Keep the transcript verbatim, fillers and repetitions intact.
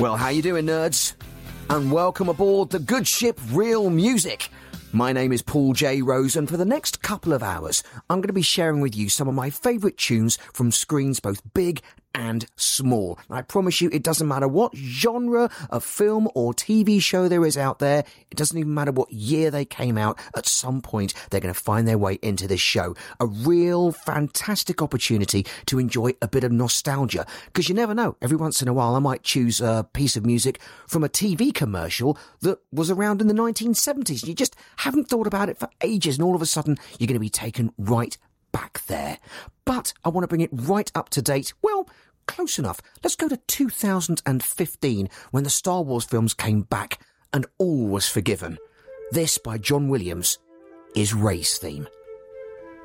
Well, how you doing, nerds? And welcome aboard the good ship Real Music. My name is Paul J. Rose, and for the next couple of hours, I'm going to be sharing with you some of my favourite tunes from screens both big and small. I promise you, it doesn't matter what genre of film or T V show there is out there. It doesn't even matter what year they came out. At some point, they're going to find their way into this show. A real fantastic opportunity to enjoy a bit of nostalgia. Because you never know. Every once in a while, I might choose a piece of music from a T V commercial that was around in the nineteen seventies. You just haven't thought about it for ages, and all of a sudden, you're going to be taken right back there. But I want to bring it right up to date. Well, close enough. Let's go to two thousand fifteen, when the Star Wars films came back and all was forgiven. This, by John Williams, is Rey's theme.